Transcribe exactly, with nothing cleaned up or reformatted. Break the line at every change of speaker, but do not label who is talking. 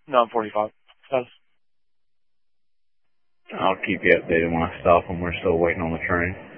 No, I'm forty-five. Status.
I'll keep you updated when I stop and we're still waiting on the train.